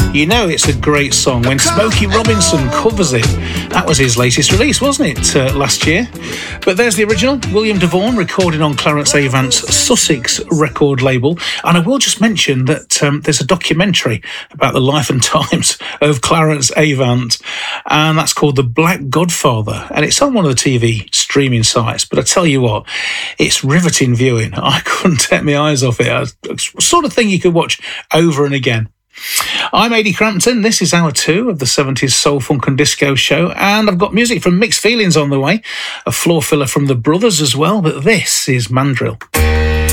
You know it's a great song when Smokey Robinson covers it. That was his latest release, wasn't it, last year? But there's the original, William DeVaughn, recorded on Clarence Avant's Sussex record label. And I will just mention that there's a documentary about the life and times of Clarence Avant, and that's called The Black Godfather, and it's on one of the TV streaming sites. But I tell you what, it's riveting viewing. I couldn't take my eyes off it. Sort of thing you could watch over and again. I'm Ady Crampton. This is hour 2 of the 70s Soul, Funk and Disco show, and I've got music from Mixed Feelings on the way, a floor filler from the Brothers as well, but this is Mandrill.